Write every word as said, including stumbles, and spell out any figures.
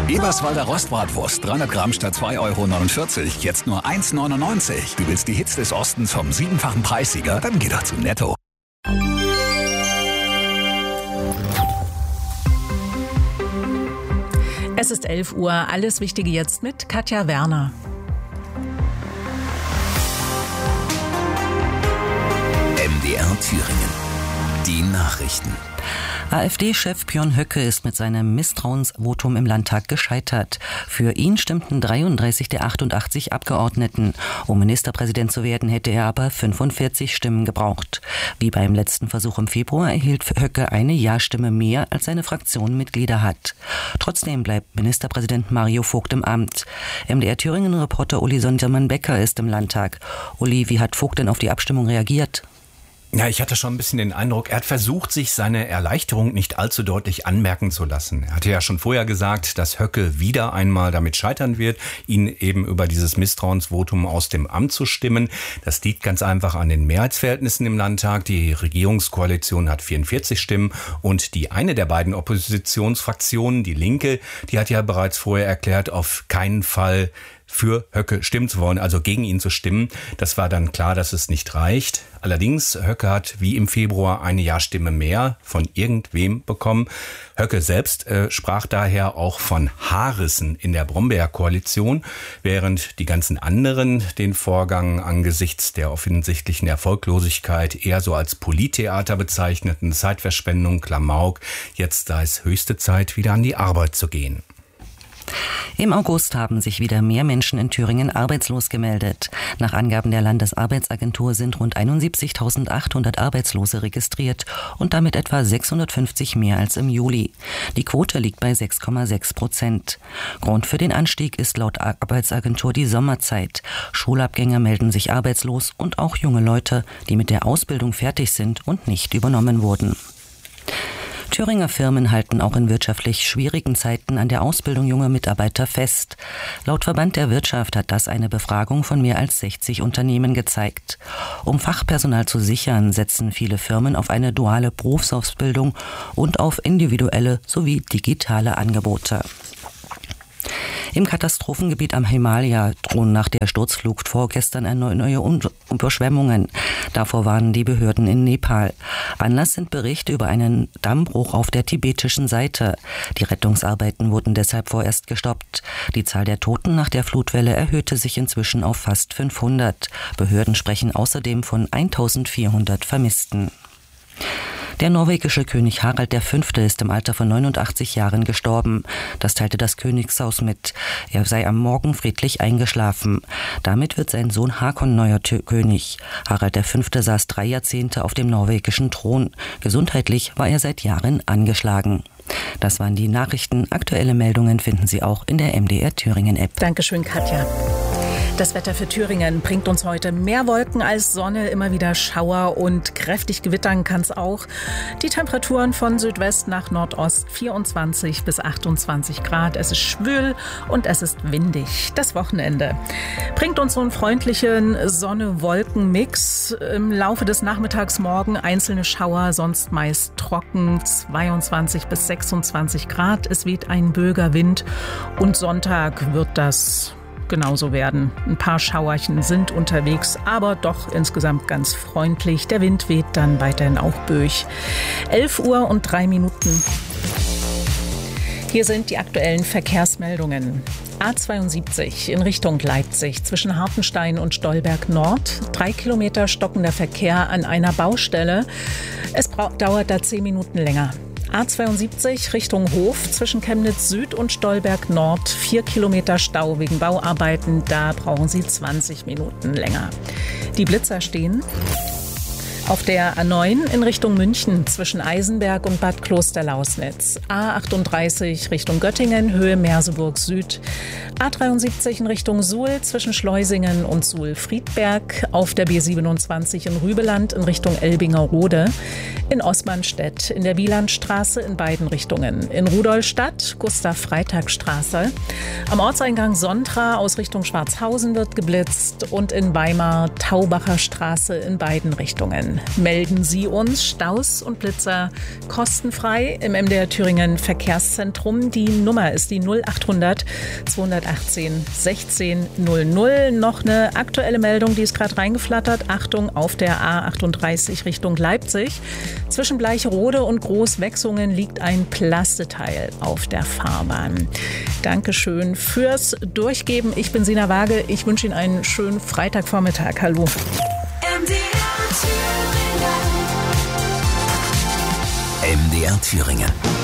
Eberswalder Rostbratwurst, dreihundert Gramm statt zwei Euro neunundvierzig, jetzt nur eins neunundneunzig. Du willst die Hits des Ostens vom siebenfachen Preissieger? Dann geh doch zu Netto. Es ist elf Uhr, alles Wichtige jetzt mit Katja Werner. M D R Thüringen. Die Nachrichten. AfD-Chef Björn Höcke ist mit seinem Misstrauensvotum im Landtag gescheitert. Für ihn stimmten dreiunddreißig der achtundachtzig Abgeordneten. Um Ministerpräsident zu werden, hätte er aber fünfundvierzig Stimmen gebraucht. Wie beim letzten Versuch im Februar erhielt Höcke eine Ja-Stimme mehr, als seine Fraktion Mitglieder hat. Trotzdem bleibt Ministerpräsident Mario Vogt im Amt. M D R Thüringen-Reporter Uli Sondermann-Becker ist im Landtag. Uli, wie hat Vogt denn auf die Abstimmung reagiert? Ja, ich hatte schon ein bisschen den Eindruck, er hat versucht, sich seine Erleichterung nicht allzu deutlich anmerken zu lassen. Er hatte ja schon vorher gesagt, dass Höcke wieder einmal damit scheitern wird, ihn eben über dieses Misstrauensvotum aus dem Amt zu stimmen. Das liegt ganz einfach an den Mehrheitsverhältnissen im Landtag. Die Regierungskoalition hat vierundvierzig Stimmen und die eine der beiden Oppositionsfraktionen, die Linke, die hat ja bereits vorher erklärt, auf keinen Fall für Höcke stimmen zu wollen, also gegen ihn zu stimmen. Das war dann klar, dass es nicht reicht. Allerdings, Höcke hat wie im Februar eine Ja-Stimme mehr von irgendwem bekommen. Höcke selbst äh, sprach daher auch von Haarrissen in der Brombeer-Koalition, während die ganzen anderen den Vorgang angesichts der offensichtlichen Erfolglosigkeit eher so als Polittheater bezeichneten, Zeitverschwendung, Klamauk. Jetzt sei es höchste Zeit, wieder an die Arbeit zu gehen. Im August haben sich wieder mehr Menschen in Thüringen arbeitslos gemeldet. Nach Angaben der Landesarbeitsagentur sind rund einundsiebzigtausendachthundert Arbeitslose registriert und damit etwa sechshundertfünfzig mehr als im Juli. Die Quote liegt bei sechs Komma sechs Prozent. Grund für den Anstieg ist laut Arbeitsagentur die Sommerzeit. Schulabgänger melden sich arbeitslos und auch junge Leute, die mit der Ausbildung fertig sind und nicht übernommen wurden. Thüringer Firmen halten auch in wirtschaftlich schwierigen Zeiten an der Ausbildung junger Mitarbeiter fest. Laut Verband der Wirtschaft hat das eine Befragung von mehr als sechzig Unternehmen gezeigt. Um Fachpersonal zu sichern, setzen viele Firmen auf eine duale Berufsausbildung und auf individuelle sowie digitale Angebote. Im Katastrophengebiet am Himalaya drohen nach der Sturzflut vorgestern erneut neue Überschwemmungen. Davor warnen die Behörden in Nepal. Anlass sind Berichte über einen Dammbruch auf der tibetischen Seite. Die Rettungsarbeiten wurden deshalb vorerst gestoppt. Die Zahl der Toten nach der Flutwelle erhöhte sich inzwischen auf fast fünfhundert. Behörden sprechen außerdem von eintausendvierhundert Vermissten. Der norwegische König Harald der Fünfte ist im Alter von neunundachtzig Jahren gestorben. Das teilte das Königshaus mit. Er sei am Morgen friedlich eingeschlafen. Damit wird sein Sohn Hakon neuer König. Harald der Fünfte saß drei Jahrzehnte auf dem norwegischen Thron. Gesundheitlich war er seit Jahren angeschlagen. Das waren die Nachrichten. Aktuelle Meldungen finden Sie auch in der M D R Thüringen App. Dankeschön, Katja. Das Wetter für Thüringen bringt uns heute mehr Wolken als Sonne, immer wieder Schauer und kräftig gewittern kann es auch. Die Temperaturen von Südwest nach Nordost vierundzwanzig bis achtundzwanzig Grad. Es ist schwül und es ist windig. Das Wochenende bringt uns so einen freundlichen Sonne-Wolken-Mix. Im Laufe des Nachmittags morgen einzelne Schauer, sonst meist trocken, zweiundzwanzig bis sechsundzwanzig Grad. Es weht ein böiger Wind und Sonntag wird das genauso werden. Ein paar Schauerchen sind unterwegs, aber doch insgesamt ganz freundlich. Der Wind weht dann weiterhin auch böig. elf Uhr und drei Minuten. Hier sind die aktuellen Verkehrsmeldungen. A zweiundsiebzig in Richtung Leipzig zwischen Hartenstein und Stolberg Nord. Drei Kilometer stockender Verkehr an einer Baustelle. Es braucht, dauert da zehn Minuten länger. A zweiundsiebzig Richtung Hof zwischen Chemnitz Süd und Stolberg Nord. Vier Kilometer Stau wegen Bauarbeiten. Da brauchen Sie zwanzig Minuten länger. Die Blitzer stehen auf der A neun in Richtung München zwischen Eisenberg und Bad Klosterlausnitz. A achtunddreißig Richtung Göttingen, Höhe Merseburg Süd. A dreiundsiebzig in Richtung Suhl zwischen Schleusingen und Suhl-Friedberg. Auf der B siebenundzwanzig in Rübeland in Richtung Elbingerode. In Osmanstedt, in der Wielandstraße in beiden Richtungen. In Rudolstadt, Gustav-Freitag-Straße. Am Ortseingang Sontra aus Richtung Schwarzhausen wird geblitzt und in Weimar Taubacher Straße in beiden Richtungen. Melden Sie uns Staus und Blitzer kostenfrei im M D R Thüringen Verkehrszentrum. Die Nummer ist die null achthundert zweihundertachtzehn sechzehn null null. Noch eine aktuelle Meldung, die ist gerade reingeflattert. Achtung, auf der A achtunddreißig Richtung Leipzig. Zwischen Bleicherode und Großwechsungen liegt ein Plasteteil auf der Fahrbahn. Dankeschön fürs Durchgeben. Ich bin Sina Waage. Ich wünsche Ihnen einen schönen Freitagvormittag. Hallo. M D R Thüringen. M D R Thüringen.